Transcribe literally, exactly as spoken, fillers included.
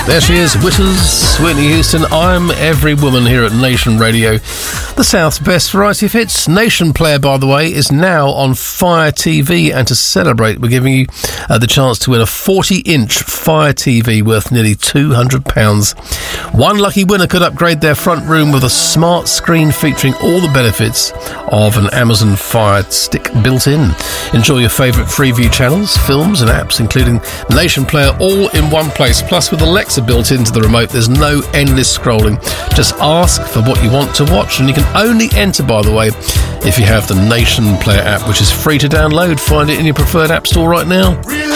There she is, Whitters, Whitney Houston. I'm Every Woman here at Nation Radio, the South's best variety of hits. Nation Player, by the way, is now on Fire T V, and to celebrate, we're giving you uh, the chance to win a forty-inch Fire T V worth nearly two hundred pounds. One lucky winner could upgrade their front room with a smart screen featuring all the benefits of an Amazon Fire Stick built in. Enjoy your favourite Freeview channels, films and apps, including Nation Player, all in one place. Plus, with Alexa built into the remote, there's no endless scrolling. Just ask for what you want to watch, and you can only enter, by the way, if you have the Nation Player app, which is free to download. Find it in your preferred app store right now.